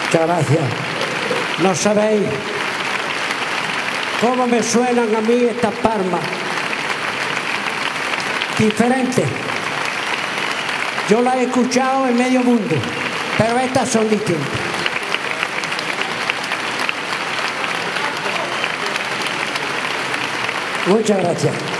Muchas gracias. No sabéis cómo me suenan a mí estas palmas. Diferentes. Yo las he escuchado en medio mundo, pero estas son distintas. Muchas gracias.